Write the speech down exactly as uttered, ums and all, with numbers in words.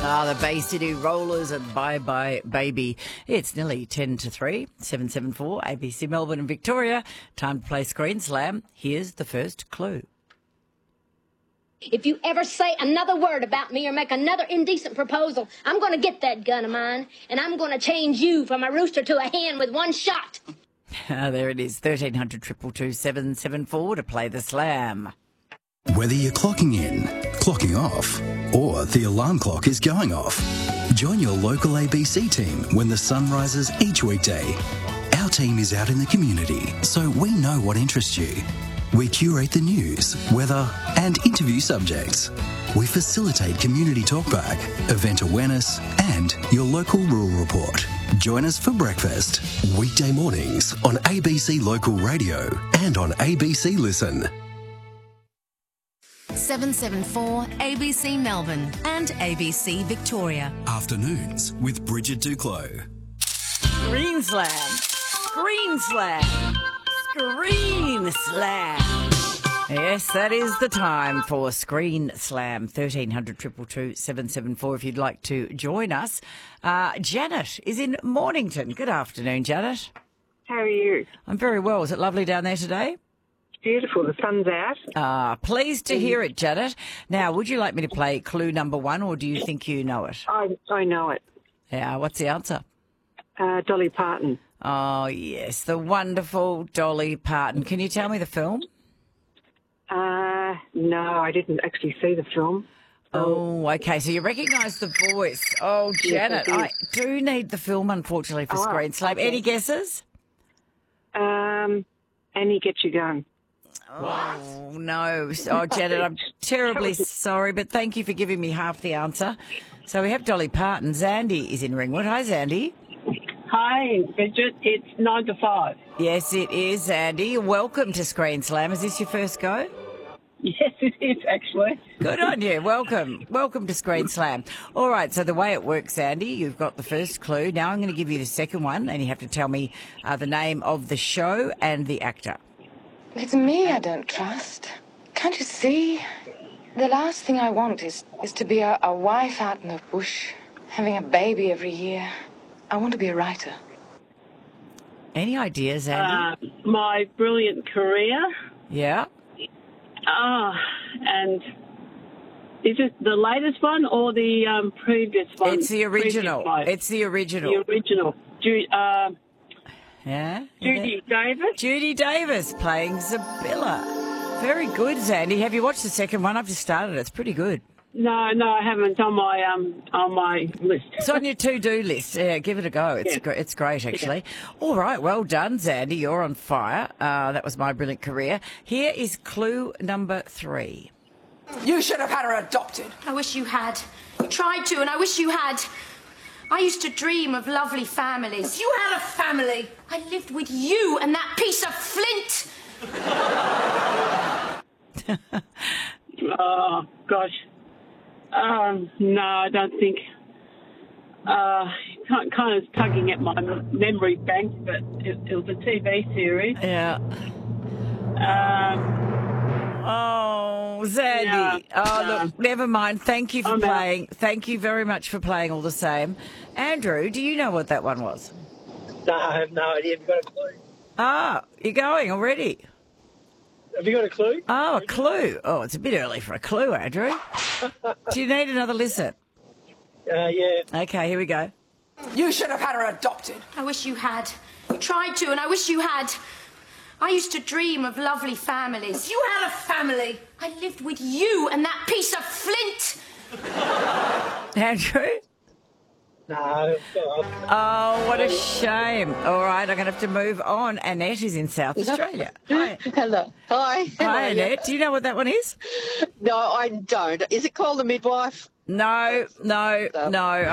Ah, the Bay City Rollers and Bye Bye Baby. It's nearly ten to three, seven seven four, A B C Melbourne and Victoria. Time to play Screen Slam. Here's the first clue. If you ever say another word about me or make another indecent proposal, I'm going to get that gun of mine, and I'm going to change you from a rooster to a hen with one shot. Ah, there it is, thirteen hundred, two two two, seven seven four to play the slam. Whether you're clocking in, clocking off, or the alarm clock is going off, join your local A B C team when the sun rises each weekday. Our team is out in the community, so we know what interests you. We curate the news, weather, and interview subjects. We facilitate community talkback, event awareness, and your local rural report. Join us for breakfast. Weekday mornings on A B C Local Radio and on A B C Listen. seven seven four A B C Melbourne and A B C Victoria. Afternoons with Bridget Duclos. Screen Slam. Screen Slam. Screen Slam. Yes, that is the time for Screen Slam. thirteen hundred, two two two, seven seven four if you'd like to join us. Uh, Janet is in Mornington. Good afternoon, Janet. How are you? I'm very well. Is it lovely down there today? Beautiful. The sun's out. Ah, pleased to hear it, Janet. Now, would you like me to play clue number one, or do you think you know it? I I know it. Yeah, what's the answer? Uh, Dolly Parton. Oh, yes, the wonderful Dolly Parton. Can you tell me the film? Uh, no, I didn't actually see the film. Oh, okay, so you recognise the voice. Oh, Janet, Yes, I do. I do need the film, unfortunately, for Oh, Screen Slam. okay. Any guesses? Um, Annie, get your gun. Oh, no. Oh, Janet, I'm terribly sorry, but thank you for giving me half the answer. So we have Dolly Parton. Zandy is in Ringwood. Hi, Zandy. Hi, Bridget. It's nine to five. Yes, it is, Zandy. Welcome to Screen Slam. Is this your first go? Yes, it is actually. Good on you. Welcome. Welcome to Screen Slam. All right, so the way it works, Andy, you've got the first clue. Now I'm going to give you the second one, and you have to tell me uh, the name of the show and the actor. It's me I don't trust. Can't you see? The last thing I want is, is to be a, a wife out in the bush, having a baby every year. I want to be a writer. Any ideas, Andy? Uh, my brilliant career. yeah? Ah, and is it the latest one or the um, previous one? It's the original. Previous one? It's the original. the original. Ju- uh, Yeah? Judy Davis. Judy Davis playing Zabilla. Very good, Zandy. Have you watched the second one? I've just started. It's pretty good. No, no, I haven't. It's on my um on my list. It's on your to-do list. Yeah, give it a go. It's Yeah. gr- it's great, actually. All right, well done, Zandy. You're on fire. Uh, that was my brilliant career. Here is clue number three. You should have had her adopted. I wish you had. You tried to, and I wish you had. I used to dream of lovely families. You had a family. I lived with you and that piece of flint. Oh gosh. Um, no, I don't think. Uh, kind kind of tugging at my memory bank, but it, it was a T V series. Yeah. Um, Oh, Zandy. Yeah, oh, no. look, never mind. Thank you for I'm out. playing. Thank you very much for playing all the same. Andrew, do you know what that one was? No, I have no idea. Have you got a clue? Ah, you're going already. Have you got a clue? Oh, a clue. Oh, it's a bit early for a clue, Andrew. Do you need another listen? Uh, yeah. Okay, here we go. You should have had her adopted. I wish you had. You tried to, and I wish you had. I used to dream of lovely families. You had a family. I lived with you and that piece of flint. Andrew? No. God. Oh, what a shame. All right, I'm going to have to move on. Annette is in South Australia. Hi. Hello. Hi. Hi, Annette. Do you know what that one is? No, I don't. Is it called The Midwife? No, no, no.